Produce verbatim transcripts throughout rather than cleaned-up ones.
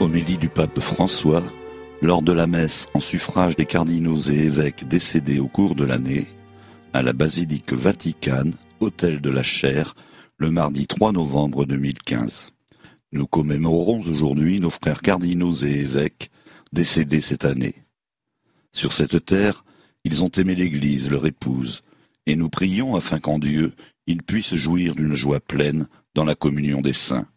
Homélie du pape François lors de la messe en suffrage des cardinaux et évêques décédés au cours de l'année à la basilique Vaticane, hôtel de la Chaire, le mardi trois novembre deux mille quinze. Nous commémorons aujourd'hui nos frères cardinaux et évêques décédés cette année. Sur cette terre, ils ont aimé l'Église, leur épouse, et nous prions afin qu'en Dieu, ils puissent jouir d'une joie pleine dans la communion des saints.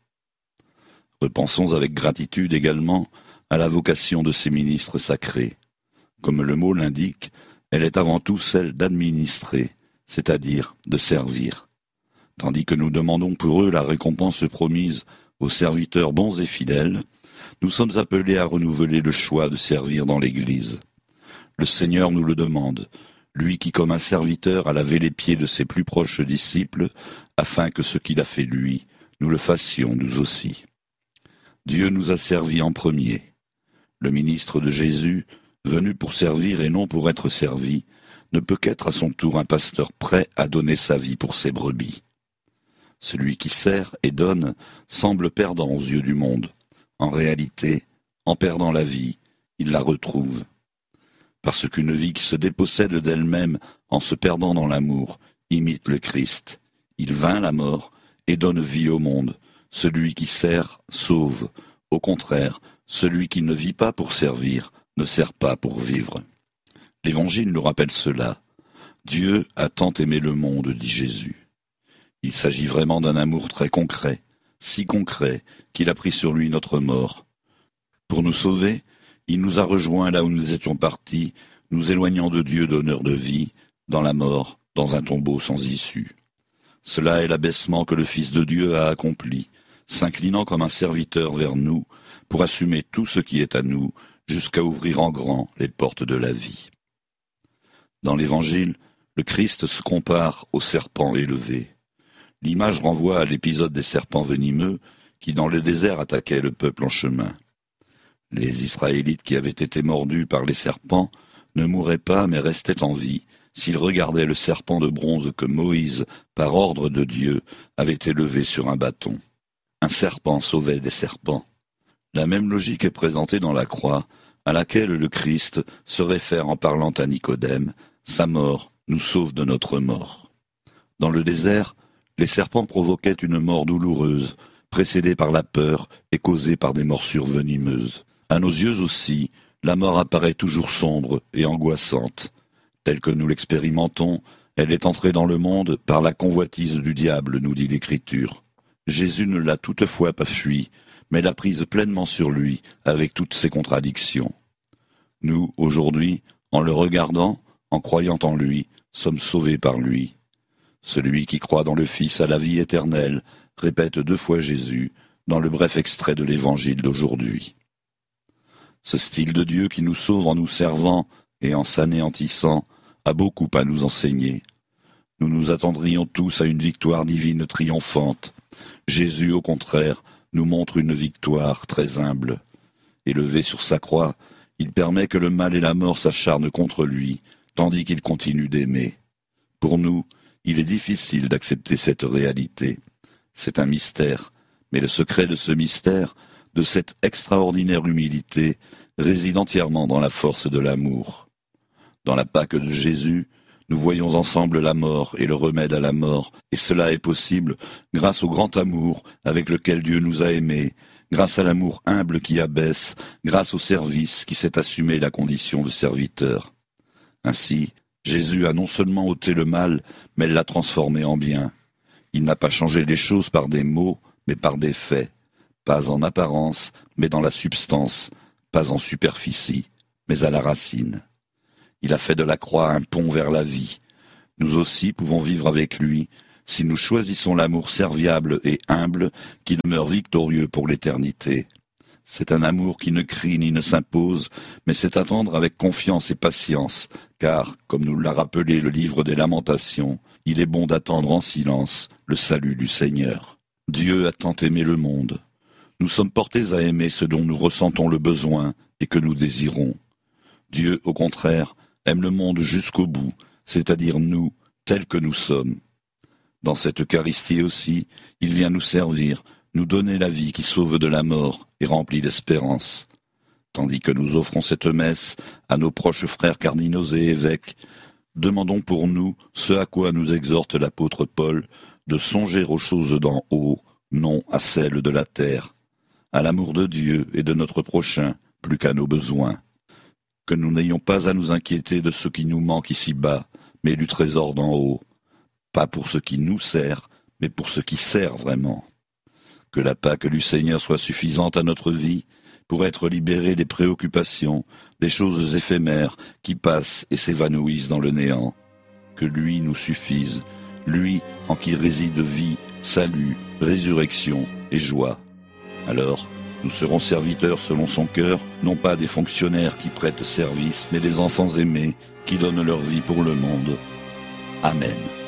Repensons avec gratitude également à la vocation de ces ministres sacrés. Comme le mot l'indique, elle est avant tout celle d'administrer, c'est-à-dire de servir. Tandis que nous demandons pour eux la récompense promise aux serviteurs bons et fidèles, nous sommes appelés à renouveler le choix de servir dans l'Église. Le Seigneur nous le demande, lui qui comme un serviteur a lavé les pieds de ses plus proches disciples, afin que ce qu'il a fait lui, nous le fassions nous aussi. Dieu nous a servis en premier. Le ministre de Jésus, venu pour servir et non pour être servi, ne peut qu'être à son tour un pasteur prêt à donner sa vie pour ses brebis. Celui qui sert et donne semble perdant aux yeux du monde. En réalité, en perdant la vie, il la retrouve. Parce qu'une vie qui se dépossède d'elle-même en se perdant dans l'amour imite le Christ. Il vainc la mort et donne vie au monde. Celui qui sert sauve. Au contraire, celui qui ne vit pas pour servir ne sert pas pour vivre. L'Évangile nous rappelle cela. Dieu a tant aimé le monde, dit Jésus. Il s'agit vraiment d'un amour très concret, si concret qu'il a pris sur lui notre mort. Pour nous sauver, il nous a rejoints là où nous étions partis, nous éloignant de Dieu donneur de vie, dans la mort, dans un tombeau sans issue. Cela est l'abaissement que le Fils de Dieu a accompli, s'inclinant comme un serviteur vers nous, pour assumer tout ce qui est à nous, jusqu'à ouvrir en grand les portes de la vie. Dans l'Évangile, le Christ se compare au serpent élevé. L'image renvoie à l'épisode des serpents venimeux qui, dans le désert, attaquaient le peuple en chemin. Les Israélites qui avaient été mordus par les serpents ne mouraient pas mais restaient en vie s'ils regardaient le serpent de bronze que Moïse, par ordre de Dieu, avait élevé sur un bâton. Un serpent sauvait des serpents. La même logique est présentée dans la croix, à laquelle le Christ se réfère en parlant à Nicodème. Sa mort nous sauve de notre mort. Dans le désert, les serpents provoquaient une mort douloureuse, précédée par la peur et causée par des morsures venimeuses. À nos yeux aussi, la mort apparaît toujours sombre et angoissante. Telle que nous l'expérimentons, elle est entrée dans le monde par la convoitise du diable, nous dit l'Écriture. Jésus ne l'a toutefois pas fui, mais l'a prise pleinement sur lui, avec toutes ses contradictions. Nous, aujourd'hui, en le regardant, en croyant en lui, sommes sauvés par lui. Celui qui croit dans le Fils a la vie éternelle, répète deux fois Jésus, dans le bref extrait de l'Évangile d'aujourd'hui. Ce style de Dieu qui nous sauve en nous servant et en s'anéantissant a beaucoup à nous enseigner. Nous nous attendrions tous à une victoire divine triomphante. Jésus, au contraire, nous montre une victoire très humble. Élevé sur sa croix, il permet que le mal et la mort s'acharnent contre lui, tandis qu'il continue d'aimer. Pour nous, il est difficile d'accepter cette réalité. C'est un mystère, mais le secret de ce mystère, de cette extraordinaire humilité, réside entièrement dans la force de l'amour. Dans la Pâque de Jésus, nous voyons ensemble la mort et le remède à la mort, et cela est possible grâce au grand amour avec lequel Dieu nous a aimés, grâce à l'amour humble qui abaisse, grâce au service qui sait assumer la condition de serviteur. Ainsi, Jésus a non seulement ôté le mal, mais l'a transformé en bien. Il n'a pas changé les choses par des mots, mais par des faits, pas en apparence, mais dans la substance, pas en superficie, mais à la racine. Il a fait de la croix un pont vers la vie. Nous aussi pouvons vivre avec lui, si nous choisissons l'amour serviable et humble qui demeure victorieux pour l'éternité. C'est un amour qui ne crie ni ne s'impose, mais c'est attendre avec confiance et patience, car, comme nous l'a rappelé le livre des Lamentations, il est bon d'attendre en silence le salut du Seigneur. Dieu a tant aimé le monde. Nous sommes portés à aimer ce dont nous ressentons le besoin et que nous désirons. Dieu, au contraire, aime le monde jusqu'au bout, c'est-à-dire nous, tels que nous sommes. Dans cette Eucharistie aussi, il vient nous servir, nous donner la vie qui sauve de la mort et remplit d'espérance. Tandis que nous offrons cette messe à nos proches frères cardinaux et évêques, demandons pour nous ce à quoi nous exhorte l'apôtre Paul, de songer aux choses d'en haut, non à celles de la terre, à l'amour de Dieu et de notre prochain, plus qu'à nos besoins. Que nous n'ayons pas à nous inquiéter de ce qui nous manque ici-bas, mais du trésor d'en haut, pas pour ce qui nous sert, mais pour ce qui sert vraiment. Que la Pâque du Seigneur soit suffisante à notre vie, pour être libérés des préoccupations, des choses éphémères qui passent et s'évanouissent dans le néant. Que lui nous suffise, lui en qui réside vie, salut, résurrection et joie. Alors, nous serons serviteurs selon son cœur, non pas des fonctionnaires qui prêtent service, mais des enfants aimés qui donnent leur vie pour le monde. Amen.